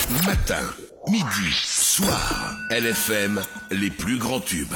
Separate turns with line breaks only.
Matin, midi, soir, LFM, les plus grands tubes.